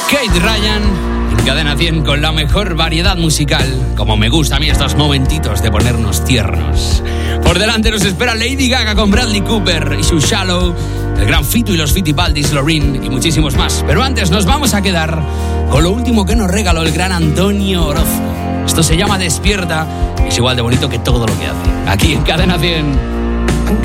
Kate Ryan en Cadena 100 con la mejor variedad musical. Como me gusta a mí estos momentitos de ponernos tiernos. Por delante nos espera Lady Gaga con Bradley Cooper y su Shallow, el gran Fito y los Fitipaldis, Loreen y muchísimos más. Pero antes nos vamos a quedar con lo último que nos regaló el gran Antonio Orozco. Esto se llama Despierta y es igual de bonito que todo lo que hace. Aquí en Cadena 100.